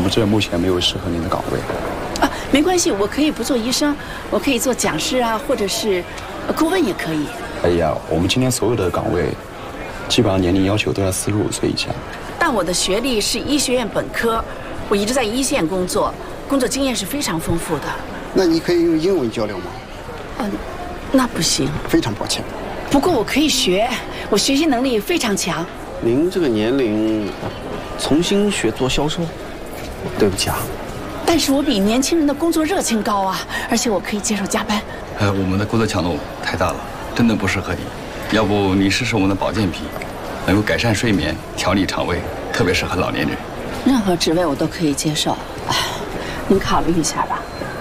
们这目前没有适合您的岗位。 啊，没关系，我可以不做医生，我可以做讲师啊，或者是顾问也可以。 哎呀，我们今天所有的岗位，基本上年龄要求都要45岁以下。 但我的学历是医学院本科，我一直在一线工作，工作经验是非常丰富的。 那你可以用英文交流吗？ 那不行。 非常抱歉。 不过我可以学，我学习能力非常强。 您这个年龄，重新学做销售，对不起啊。 但是我比年轻人的工作热情高啊，而且我可以接受加班。 我们的工作强度太大了，真的不适合你。要不你试试我们的保健品，能够改善睡眠、调理肠胃，特别适合老年人。 任何职位我都可以接受，您考虑一下吧。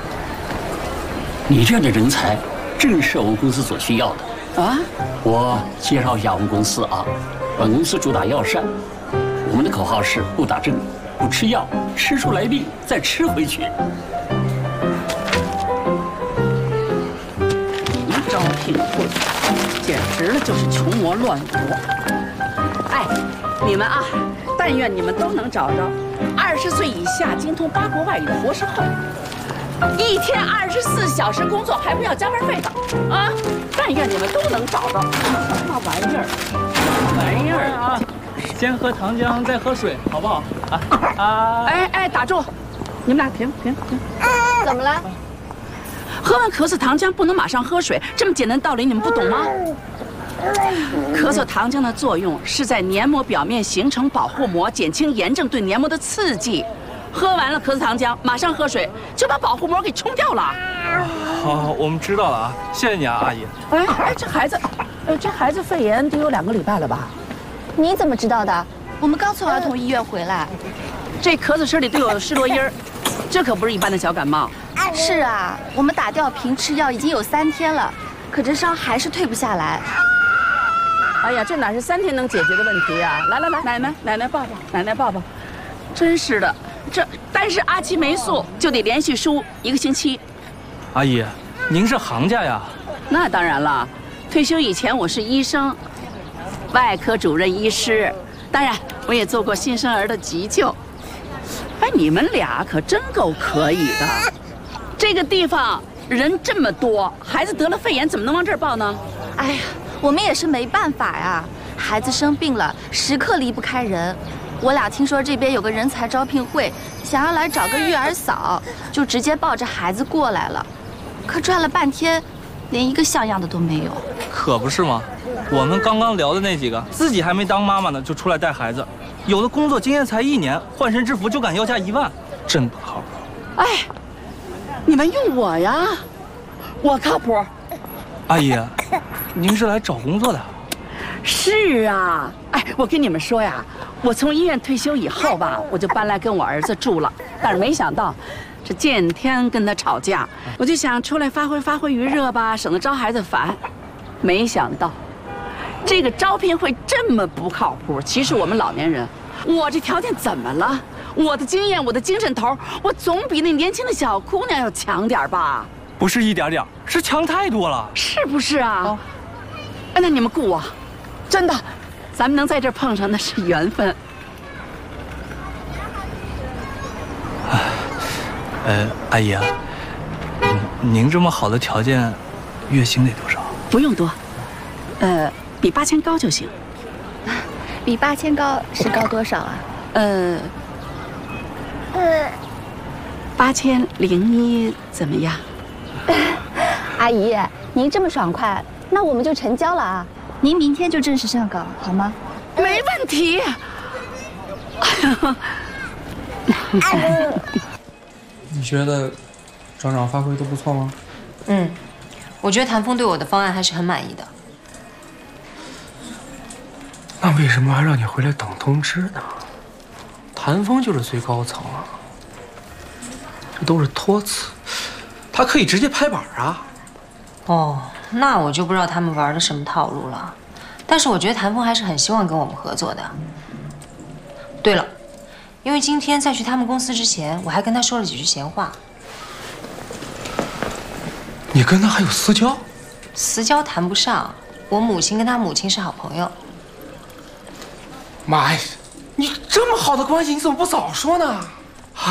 你这样的人才，正是我们公司所需要的。 啊？ 我介绍一下我们公司啊，本公司主打药膳，我们的口号是不打针、不吃药，吃出来病再吃回去。 招聘会简直了就是穷魔乱舞。哎，你们啊，但愿你们都能找着20岁以下精通8国外语的博士后，一天24小时工作还不要加班费的啊！但愿你们都能找到。什么玩意儿？玩意儿啊！ 先喝糖浆，再喝水，好不好？ 哎，打住！你们俩停！ 怎么了？ 喝完咳嗽糖浆不能马上喝水，这么简单道理你们不懂吗？咳嗽糖浆的作用是在黏膜表面形成保护膜，减轻炎症对黏膜的刺激。喝完了咳嗽糖浆，马上喝水，就把保护膜给冲掉了。 好，我们知道了啊，谢谢你啊，阿姨。 哎，这孩子肺炎得有2个礼拜了吧？ 你怎么知道的？我们刚从儿童医院回来。 这咳嗽声里都有10多音儿，这可不是一般的小感冒。 是啊，我们打吊瓶吃药已经有3天了，可这伤还是退不下来。 哎呀，这哪是3天能解决的问题呀！来，奶奶抱抱，奶奶抱抱。真是的，这单是阿奇霉素就得连续输1个星期。 阿姨，您是行家呀？ 那当然了，退休以前我是医生，外科主任医师，当然我也做过新生儿的急救。哎，你们俩可真够可以的。这个地方人这么多，孩子得了肺炎怎么能往这儿报呢？ 哎呀，我们也是没办法呀，孩子生病了，时刻离不开人。我俩听说这边有个人才招聘会，想要来找个育儿嫂，就直接抱着孩子过来了。可转了半天，连一个像样的都没有。 可不是吗？我们刚刚聊的那几个，自己还没当妈妈呢，就出来带孩子，有的工作经验才1年，换身制服就敢要价1万，真不靠谱。 哎，你们用我呀，我靠谱。 阿姨，您是来找工作的？ 是啊，哎，我跟你们说呀，我从医院退休以后吧，我就搬来跟我儿子住了，但是没想到，这见天跟他吵架，我就想出来发挥余热吧，省得招孩子烦。没想到，这个招聘会这么不靠谱。其实我们老年人，我这条件怎么了？我的经验，我的精神头，我总比那年轻的小姑娘要强点吧？ 不是一点点，是强太多了， 是不是啊？哎，那你们雇我，真的，咱们能在这儿碰上那是缘分。 阿姨啊，您这么好的条件，月薪得多少？ 不用多，比8000高就行。 比8000高是高多少啊 ？8001怎么样？ 阿姨，您这么爽快，那我们就成交了啊！您明天就正式上岗，好吗？ 没问题。 你觉得厂长发挥都不错吗？ 我觉得谭峰对我的方案还是很满意的。 那为什么还让你回来等通知呢？谭峰就是最高层啊，这都是托词，他可以直接拍板啊。 哦，那我就不知道他们玩的什么套路了。但是我觉得谭峰还是很希望跟我们合作的。对了，因为今天在去他们公司之前，我还跟他说了几句闲话。 你跟他还有私交？ 私交谈不上，我母亲跟他母亲是好朋友。 妈呀，你这么好的关系，你怎么不早说呢？